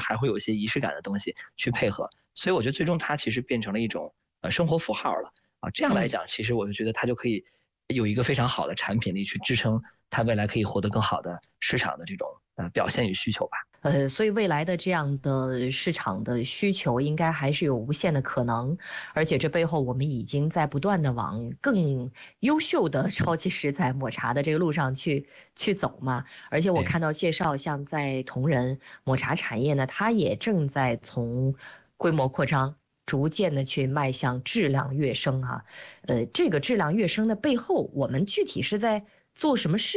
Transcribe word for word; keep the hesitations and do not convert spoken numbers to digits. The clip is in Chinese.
还会有一些仪式感的东西去配合，所以我觉得最终它其实变成了一种呃生活符号了啊。这样来讲，其实我就觉得它就可以有一个非常好的产品力去支撑它未来可以获得更好的市场的这种呃表现与需求吧。 呃，所以未来的这样的市场的需求应该还是有无限的可能，而且这背后我们已经在不断的往更优秀的超级食材抹茶的这个路上去去走嘛。而且我看到介绍，像在同仁抹茶产业呢，它也正在从规模扩张，逐渐的去迈向质量跃升哈、啊。呃，这个质量跃升的背后，我们具体是在做什么事？